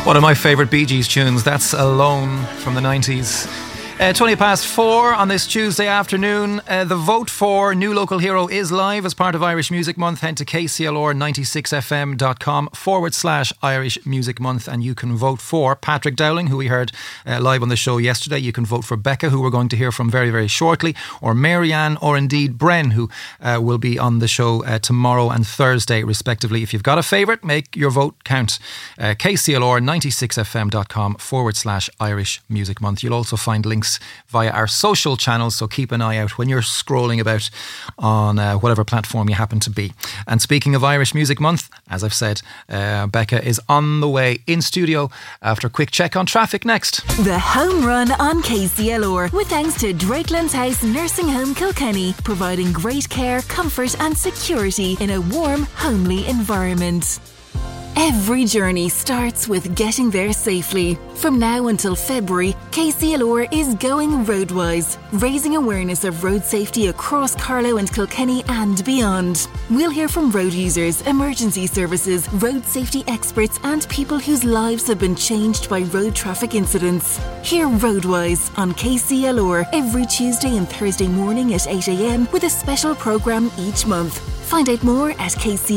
One of my favourite Bee Gees tunes, that's Alone from the 90s. 20 past 4 on this Tuesday afternoon. The vote for New Local Hero is live as part of Irish Music Month. Head to kclr96fm.com/Irish Music Month and you can vote for Patrick Dowling, who we heard live on the show yesterday. You can vote for Becca, who we're going to hear from very, very shortly, or Marianne, or indeed Bren, who will be on the show tomorrow and Thursday, respectively. If you've got a favourite, make your vote count. kclr96fm.com/Irish Music Month. You'll also find links via our social channels, so keep an eye out when you're scrolling about on whatever platform you happen to be. And speaking of Irish Music Month, as I've said, Becca is on the way in studio after a quick check on traffic next. The Home Run on KCLR, with thanks to Drakelands House Nursing Home Kilkenny, providing great care, comfort and security in a warm, homely environment. Every journey starts with getting there safely. From now until February, KCLR is going Roadwise, raising awareness of road safety across Carlow and Kilkenny and beyond. We'll hear from road users, emergency services, road safety experts and people whose lives have been changed by road traffic incidents. Hear Roadwise on KCLR every Tuesday and Thursday morning at 8 a.m. with a special programme each month. Find out more at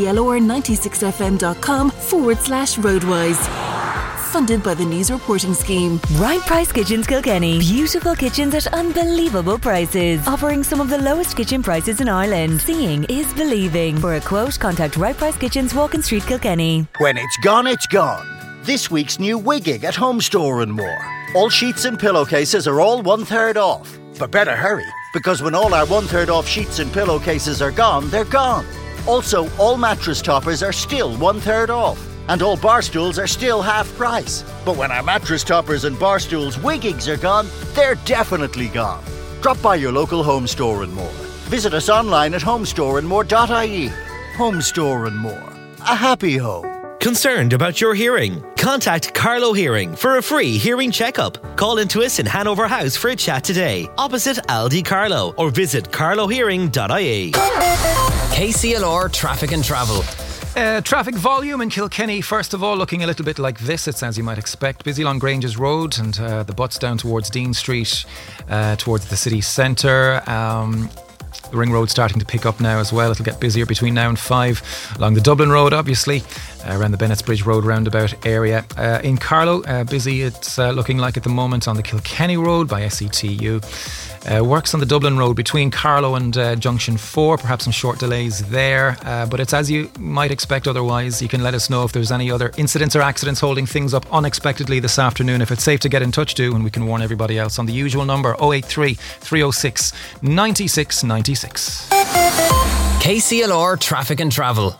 kclr96fm.com/Roadwise. Funded by the News Reporting Scheme. Right Price Kitchens Kilkenny. Beautiful kitchens at unbelievable prices. Offering some of the lowest kitchen prices in Ireland. Seeing is believing. For a quote, contact Right Price Kitchens, Walking Street, Kilkenny. When it's gone, it's gone. This week's new Wigging at Home Store and More. All sheets and pillowcases are all 1/3 off. But better hurry, because when all our 1/3 off sheets and pillowcases are gone, they're gone. Also, all mattress toppers are still 1/3 off. And all bar stools are still half price. But when our mattress toppers and bar stools Wiggings are gone, they're definitely gone. Drop by your local Home Store and More. Visit us online at homestoreandmore.ie. Home Store and More. A happy home. Concerned about your hearing? Contact Carlow Hearing for a free hearing checkup. Call into us in Hanover House for a chat today, opposite Aldi Carlow, or visit carlowhearing.ie. KCLR Traffic and Travel. Traffic volume in Kilkenny, first of all, looking a little bit like this. It's as you might expect. Busy along Granges Road and the butts down towards Dean Street, towards the city centre. The Ring Road starting to pick up now as well. It'll get busier between now and 5. Along the Dublin Road, obviously, around the Bennettsbridge Road roundabout area. In Carlow, busy it's looking like at the moment on the Kilkenny Road by SETU. Works on the Dublin Road between Carlow and Junction 4, perhaps some short delays there, but it's as you might expect otherwise. You can let us know if there's any other incidents or accidents holding things up unexpectedly this afternoon. If it's safe to get in touch, do, and we can warn everybody else on the usual number 083 306 96 96. KCLR Traffic and Travel.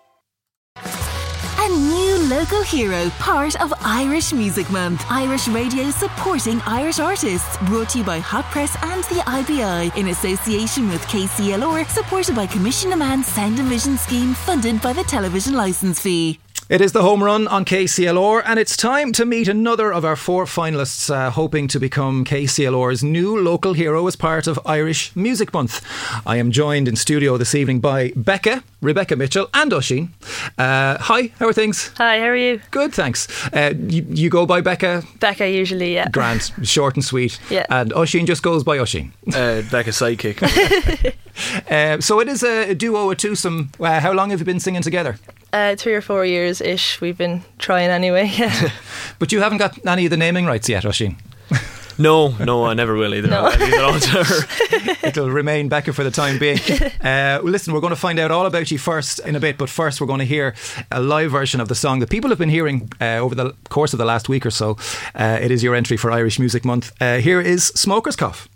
A new local hero, part of Irish Music Month. Irish radio supporting Irish artists. Brought to you by Hot Press and the IBI in association with KCLR, supported by Commission Man Sound and Vision Scheme, funded by the television licence fee. It is the Home Run on KCLR, and it's time to meet another of our 4 finalists hoping to become KCLR's new local hero as part of Irish Music Month. I am joined in studio this evening by Becca, Rebecca Mitchell and Oisín. Hi, how are things? Hi, how are you? Good, thanks. You go by Becca? Becca usually, yeah. Grand, short and sweet. Yeah. And Oisín just goes by Oisín. Becca sidekick. So it is a duo, a twosome. How long have you been singing together? 3 or 4 years-ish we've been trying anyway. But you haven't got any of the naming rights yet, Oisín? No, I never will either. No. I'll leave it all to her. It'll remain Becca for the time being. Listen, we're going to find out all about you first in a bit, but first we're going to hear a live version of the song that people have been hearing over the course of the last week or so. It is your entry for Irish Music Month. Here is Smoker's Cough.